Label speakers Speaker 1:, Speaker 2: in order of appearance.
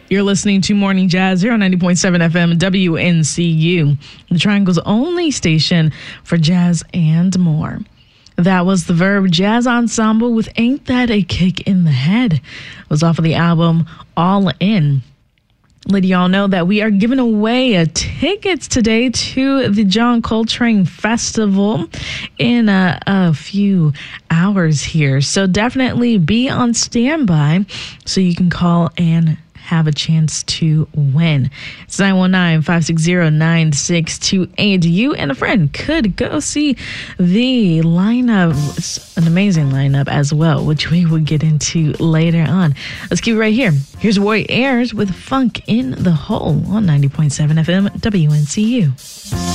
Speaker 1: You're listening to Morning Jazz here on 90.7 FM WNCU, the Triangle's only station for jazz and more. That was the Verb Jazz Ensemble with Ain't That a Kick in the Head. It was off of the album All In. Let y'all know that we are giving away tickets today to the John Coltrane Festival in a few hours here. So definitely be on standby so you can call and have a chance to win. It's 919-560-9628. You and a friend could go see the lineup. It's an amazing lineup as well, which we will get into later on. Let's keep it right here. Here's Roy Ayers with Funk in the Hole on 90.7 FM WNCU.